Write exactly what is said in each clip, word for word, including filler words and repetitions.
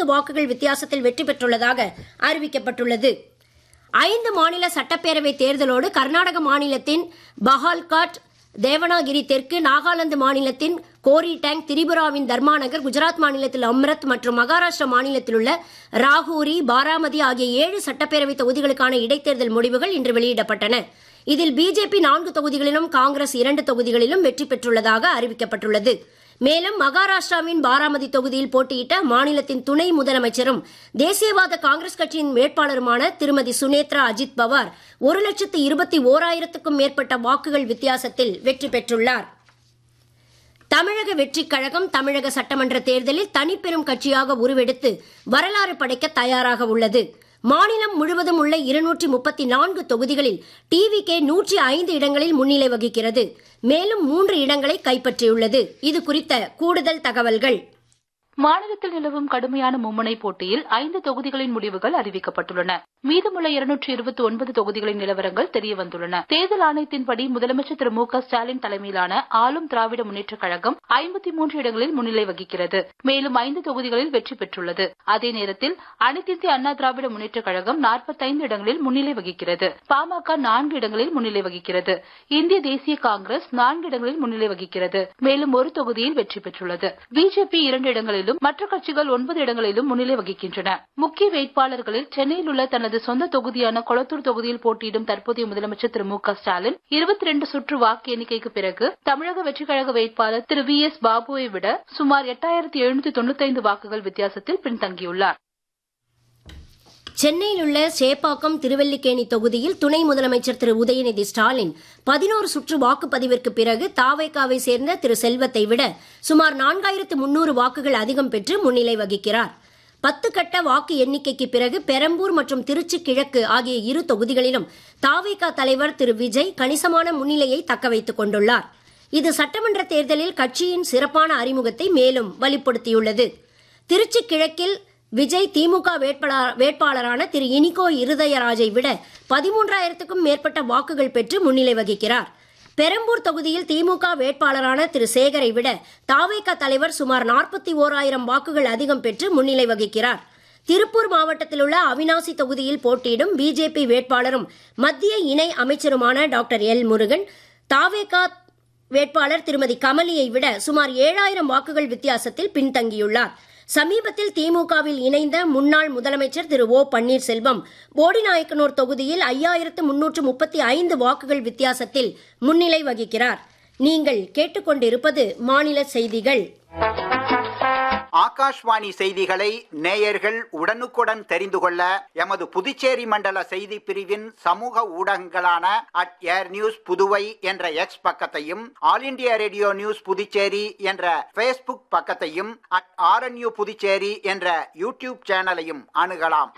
ஐந்து வாக்குகள் வித்தியாசத்தில் வெற்றி பெற்றுள்ளதாக அறிவிக்கப்பட்டுள்ளது. ஐந்து மாநில சட்டப்பேரவை தேர்தலோடு கர்நாடக மாநிலத்தின் பஹால்காட், தேவனாகிரி தெற்கு, நாகாலாந்து மாநிலத்தின் கோரிடேங், திரிபுராவின் தர்மாநகர், குஜராத் மாநிலத்தில் அம்ரத் மற்றும் மகாராஷ்டிரா மாநிலத்தில் உள்ள ராகூரி, பாராமதி ஆகிய ஏழு சட்டப்பேரவை தொகுதிகளுக்கான இடைத்தேர்தல் முடிவுகள் இன்று வெளியிடப்பட்டன. இதில் பிஜேபி நான்கு தொகுதிகளிலும், காங்கிரஸ் இரண்டு தொகுதிகளிலும் வெற்றி பெற்றுள்ளதாக அறிவிக்கப்பட்டுள்ளது. மேலும் மகாராஷ்டிராவின் பாராமதி தொகுதியில் போட்டியிட்ட மாநிலத்தின் துணை முதலமைச்சரும் தேசியவாத காங்கிரஸ் கட்சியின் வேட்பாளருமான திருமதி சுனேத்ரா அஜித் பவார் ஒரு லட்சத்து இருபத்தி ஓராயிரத்துக்கும் மேற்பட்ட வாக்குகள் வித்தியாசத்தில் வெற்றி பெற்றுள்ளார். தமிழக வெற்றிக் கழகம் தமிழக சட்டமன்ற தேர்தலில் தனிப்பெரும் கட்சியாக உருவெடுத்து வரலாறு படைக்க தயாராக உள்ளது. மாநிலம் முழுவதும் உள்ள இருநூற்றி முப்பத்தி நான்கு தொகுதிகளில் டிவிகே நூற்றி ஐந்து இடங்களில் முன்னிலை வகிக்கிறது. மேலும் மூன்று இடங்களை கைப்பற்றியுள்ளது. இது குறித்த கூடுதல் தகவல்கள். மாநிலத்தில் நிலவும் கடுமையான மும்முனை போட்டியில் ஐந்து தொகுதிகளின் முடிவுகள் அறிவிக்கப்பட்டுள்ளன. மீதமுள்ள இருநூற்றி இருபத்தி ஒன்பது தொகுதிகளின் நிலவரங்கள் தெரியவந்துள்ளன. தேர்தல் ஆணையத்தின்படி முதலமைச்சர் திரு மு க ஸ்டாலின் தலைமையிலான ஆளும் திராவிட முன்னேற்றக் கழகம் ஐம்பத்தி மூன்று இடங்களில் முன்னிலை வகிக்கிறது. மேலும் ஐந்து தொகுதிகளில் வெற்றி பெற்றுள்ளது. அதே நேரத்தில் அனைத்திந்திய அண்ணா திராவிட முன்னேற்றக் கழகம் நாற்பத்தைந்து இடங்களில் முன்னிலை வகிக்கிறது. பாமக நான்கு இடங்களில் முன்னிலை வகிக்கிறது. இந்திய தேசிய காங்கிரஸ் நான்கு இடங்களில் முன்னிலை வகிக்கிறது. மேலும் ஒரு தொகுதியில் வெற்றி பெற்றுள்ளது. பிஜேபி இரண்டு இடங்களில், மற்ற கட்சிகள் ஒன்பது இடங்களிலும் முன்னிலை வகிக்கின்றன. முக்கிய வேட்பாளர்களில் சென்னையில் உள்ள தனது சொந்த தொகுதியான கொளத்தூர் தொகுதியில் போட்டியிடும் தற்போதைய முதலமைச்சர் திரு மு க ஸ்டாலின் இருபத்தி இரண்டு சுற்று வாக்கு எண்ணிக்கைக்கு பிறகு தமிழக வெற்றிக் கழக வேட்பாளர் திரு வி எஸ் பாபுவை விட சுமார் எட்டாயிரத்தி எழுநூத்தி தொண்ணூத்தி ஐந்து வாக்குகள் வித்தியாசத்தில் பின்தங்கியுள்ளார். சென்னையில் உள்ள சேப்பாக்கம், திருவல்லிக்கேணி தொகுதியில் துணை முதலமைச்சர் திரு உதயநிதி ஸ்டாலின் பதினோரு சுற்று வாக்குப்பதிவிற்கு பிறகு தாவேகாவை சேர்ந்த திரு செல்வத்தை விட சுமார் நான்காயிரத்து முன்னூறு வாக்குகள் அதிகம் பெற்று முன்னிலை வகிக்கிறார். பத்து கட்ட வாக்கு எண்ணிக்கைக்கு பிறகு பெரம்பூர் மற்றும் திருச்சி கிழக்கு ஆகிய இரு தொகுதிகளிலும் தாவேகா தலைவர் திரு விஜய் கணிசமான முன்னிலையை தக்க வைத்துக் கொண்டுள்ளார். இது சட்டமன்ற தேர்தலில் கட்சியின் சிறப்பான அறிமுகத்தை மேலும் வலுப்படுத்தியுள்ளது. திருச்சி கிழக்கில் விஜய் திமுக வேட்பாளரான திரு இனிகோ இருதயராஜை விட பதிமூன்றாயிரத்துக்கும் மேற்பட்ட வாக்குகள் பெற்று முன்னிலை வகிக்கிறார். பெரம்பூர் தொகுதியில் திமுக வேட்பாளரான திரு சேகரை விட தாவேகா தலைவர் சுமார் நாற்பத்தி ஓராயிரம் வாக்குகள் அதிகம் பெற்று முன்னிலை வகிக்கிறார். திருப்பூர் மாவட்டத்தில் உள்ள அவினாசி தொகுதியில் போட்டியிடும் பிஜேபி வேட்பாளரும் மத்திய இணை அமைச்சருமான டாக்டர் எல் முருகன் தாவேகா வேட்பாளர் திருமதி கமலியை விட சுமார் ஏழாயிரம் வாக்குகள் வித்தியாசத்தில் பின்தங்கியுள்ளார். சமீபத்தில் திமுகவில் இணைந்த முன்னாள் முதலமைச்சர் திரு ஓ பன்னீர்செல்வம் போடிநாயக்கனூர் தொகுதியில் ஐயாயிரத்து முன்னூற்று முப்பத்தி ஐந்து வாக்குகள் வித்தியாசத்தில் முன்னிலை வகிக்கிறார். நீங்கள் கேட்டுக்கொண்டிருப்பது மாநில செய்திகள். ஆகாஷ்வாணி செய்திகளை நேயர்கள் உடனுக்குடன் தெரிந்து கொள்ள எமது புதுச்சேரி மண்டல செய்தி பிரிவின் சமூக ஊடகங்களான அட் ஏர் நியூஸ் புதுவை என்ற எக்ஸ் பக்கத்தையும், all India radio news Puducherry என்ற பேஸ்புக் பக்கத்தையும், அட் ஆர்என்யூ புதுச்சேரி என்ற யூடியூப் சேனலையும் அணுகலாம்.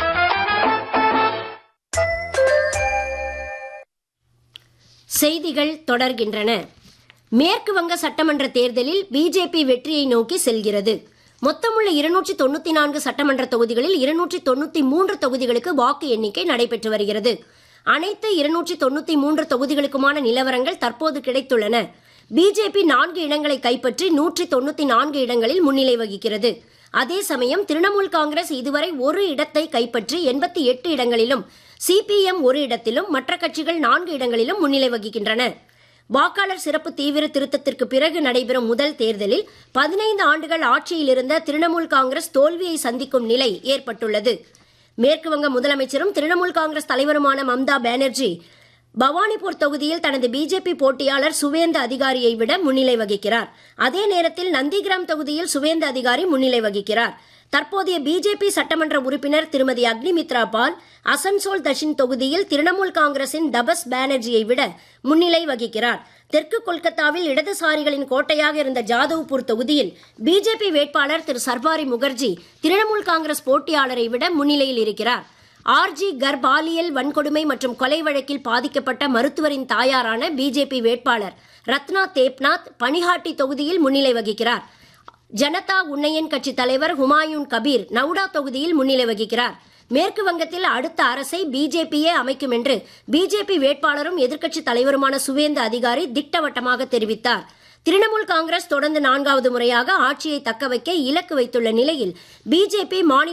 செய்திகள் தொடர்கின்றன. மேற்கு வங்க சட்டமன்ற தேர்தலில் பிஜேபி வெற்றியை நோக்கி செல்கிறது. மொத்தமுள்ள இருநூற்றி தொண்ணூத்தி நான்கு சட்டமன்ற தொகுதிகளில் இருநூற்றி தொண்ணூத்தி மூன்று தொகுதிகளுக்கு வாக்கு எண்ணிக்கை நடைபெற்று வருகிறது. அனைத்து இருநூற்றி தொண்ணூத்தி மூன்று தொகுதிகளுக்குமான நிலவரங்கள் தற்போது கிடைத்துள்ளன. பிஜேபி நான்கு இடங்களை கைப்பற்றி நூற்றி தொண்ணூத்தி நான்கு இடங்களில் முன்னிலை வகிக்கிறது. அதே சமயம் திரிணாமுல் காங்கிரஸ் இதுவரை ஒரு இடத்தை கைப்பற்றி எண்பத்தி எட்டு இடங்களிலும், சிபிஎம் ஒரு இடத்திலும், மற்ற கட்சிகள் நான்கு இடங்களிலும் முன்னிலை வகிக்கின்றன. வாக்காளர் சிறப்பு தீவிர திருத்தத்திற்கு பிறகு நடைபெறும் முதல் தேர்தலில் பதினைந்து ஆண்டுகள் ஆட்சியில் இருந்த திரிணாமுல் காங்கிரஸ் தோல்வியை சந்திக்கும் நிலை ஏற்பட்டுள்ளது. மேற்குவங்க முதலமைச்சரும் திரிணாமுல் காங்கிரஸ் தலைவருமான மம்தா பானர்ஜி பவானிபூர் தொகுதியில் தனது பிஜேபி போட்டியாளர் சுவேந்த அதிகாரியை விட முன்னிலை வகிக்கிறார். அதே நேரத்தில் நந்திகிராம் தொகுதியில் சுவேந்த அதிகாரி முன்னிலை வகிக்கிறார். தற்போதைய பிஜேபி சட்டமன்ற உறுப்பினர் திருமதி அக்னிமித்ரா பால் அசன்சோல் தஷின் தொகுதியில் திரிணாமுல் காங்கிரசின் தபஸ் பானர்ஜியை விட முன்னிலை வகிக்கிறார். தெற்கு கொல்கத்தாவில் இடதுசாரிகளின் கோட்டையாக இருந்த ஜாதவ்பூர் தொகுதியில் பிஜேபி வேட்பாளர் திரு சர்பாரி முகர்ஜி திரிணாமுல் காங்கிரஸ் போட்டியாளரை விட முன்னிலையில் இருக்கிறார். ஆர்ஜி கர் பாலியல் வன்கொடுமை மற்றும் கொலை வழக்கில் பாதிக்கப்பட்ட மருத்துவரின் தாயாரான பிஜேபி வேட்பாளர் ரத்னா தேப்நாத் பனிஹாட்டி தொகுதியில் முன்னிலை வகிக்கிறார். ஜனதா உன்னயன் கட்சி தலைவர் ஹுமாயூன் கபீர் நவுடா தொகுதியில் முன்னிலை வகிக்கிறார். மேற்கு வங்கத்தில் அடுத்த அரசை பிஜேபியே அமைக்கும் என்று பிஜேபி வேட்பாளரும் எதிர்க்கட்சி தலைவருமான சுவேந்த அதிகாரி திட்டவட்டமாக தெரிவித்தார். திரிணாமுல் காங்கிரஸ் தொடர்ந்து நான்காவது முறையாக ஆட்சியை தக்க வைக்க இலக்கு வைத்துள்ள நிலையில் பிஜேபி மாநில